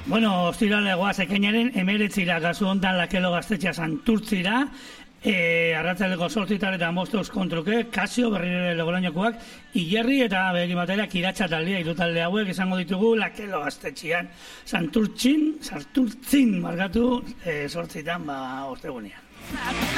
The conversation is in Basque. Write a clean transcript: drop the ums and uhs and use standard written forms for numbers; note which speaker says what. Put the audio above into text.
Speaker 1: Bueno, ostirale goaz ekainaren 19 gazu hontan Lakelo Gaztetxea Santurtzira, arratzaldeko 8 eta 5 kontruke, Kasio berriro Logroñokoak, Ilerri eta begin batera Kiratsa taldea, hiru talde hauek izango ditugu Lakelo Gaztetxean. Santurtzin, markatu, 8 ostegunean.